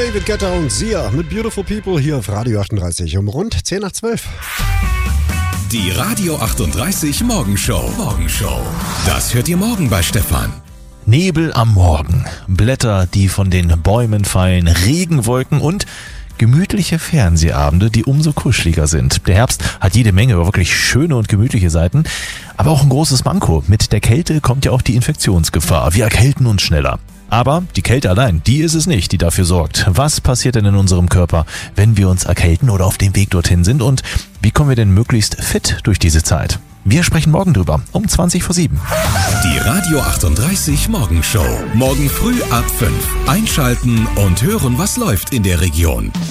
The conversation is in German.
David Guetta und Sia mit Beautiful People hier auf Radio 38 um rund 10 nach 12. Die Radio 38 Morgenshow. Das hört ihr morgen bei Stefan. Nebel am Morgen, Blätter, die von den Bäumen fallen, Regenwolken und gemütliche Fernsehabende, die umso kuscheliger sind. Der Herbst hat jede Menge wirklich schöne und gemütliche Seiten, aber auch ein großes Manko. Mit der Kälte kommt ja auch die Infektionsgefahr. Wir erkälten uns schneller. Aber die Kälte allein, die ist es nicht, die dafür sorgt. Was passiert denn in unserem Körper, wenn wir uns erkälten oder auf dem Weg dorthin sind? Und wie kommen wir denn möglichst fit durch diese Zeit? Wir sprechen morgen drüber, um 7:20. Die Radio 38 Morgenshow. Morgen früh ab 5. Einschalten und hören, was läuft in der Region.